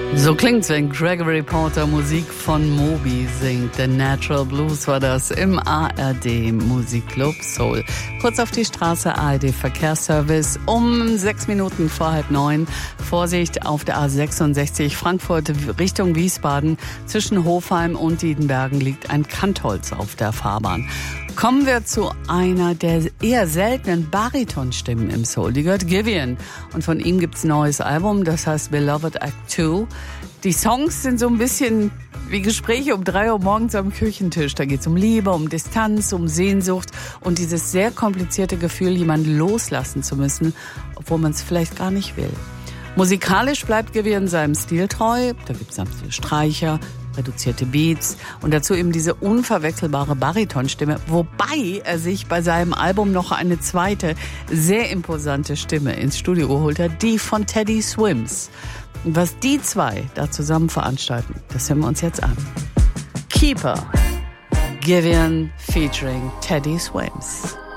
So klingt's, wenn Gregory Porter Musik von Moby singt. The Natural Blues war das im ARD Musikclub Soul. Kurz auf die Straße, ARD Verkehrsservice um 6 Minuten vor 8:30. Vorsicht auf der A66 Frankfurt Richtung Wiesbaden. Zwischen Hofheim und Diedenbergen liegt ein Kantholz auf der Fahrbahn. Kommen wir zu einer der eher seltenen Baritonstimmen im Soul. Die gehört Giveon. Und von ihm gibt's ein neues Album, das heißt Beloved Act 2. Die Songs sind so ein bisschen wie Gespräche um 3 Uhr morgens am Küchentisch. Da geht's um Liebe, um Distanz, um Sehnsucht und dieses sehr komplizierte Gefühl, jemanden loslassen zu müssen, obwohl man es vielleicht gar nicht will. Musikalisch bleibt Giveon seinem Stil treu. Da gibt's sanfte Streicher, reduzierte Beats und dazu eben diese unverwechselbare Baritonstimme, wobei er sich bei seinem Album noch eine zweite, sehr imposante Stimme ins Studio geholt hat, die von Teddy Swims. Und was die zwei da zusammen veranstalten, das hören wir uns jetzt an. Keeper, Giveon featuring Teddy Swims.